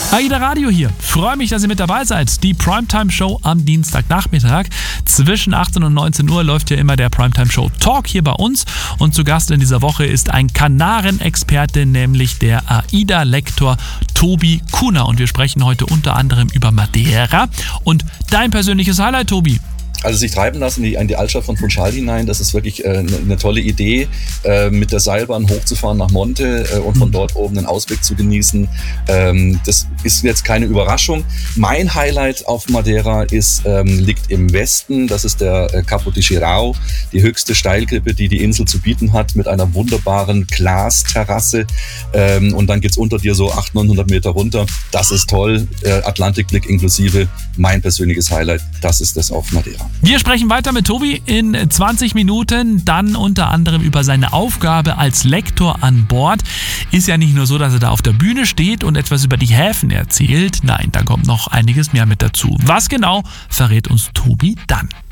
AIDA Radio hier. Freue mich, dass ihr mit dabei seid. Die Primetime-Show am Dienstagnachmittag. Zwischen 18 und 19 Uhr läuft ja immer der Primetime-Show Talk hier bei uns. Und zu Gast in dieser Woche ist ein Kanaren-Experte, nämlich der AIDA-Lektor Tobi Kuhner. Und wir sprechen heute unter anderem über Madeira. Und dein persönliches Highlight, Tobi? Also sich treiben lassen in die Altstadt von Funchal hinein, das ist wirklich eine tolle Idee, mit der Seilbahn hochzufahren nach Monte und von dort oben den Ausblick zu genießen. Das ist jetzt keine Überraschung. Mein Highlight auf Madeira liegt im Westen, das ist der Capo de Girau, die höchste Steilklippe, die die Insel zu bieten hat, mit einer wunderbaren Glasterrasse. Und dann geht's unter dir so 800-900 Meter runter. Das ist toll, Atlantikblick inklusive, mein persönliches Highlight, das ist das auf Madeira. Wir sprechen weiter mit Tobi in 20 Minuten, dann unter anderem über seine Aufgabe als Lektor an Bord. Ist ja nicht nur so, dass er da auf der Bühne steht und etwas über die Häfen erzählt. Nein, da kommt noch einiges mehr mit dazu. Was genau, verrät uns Tobi dann.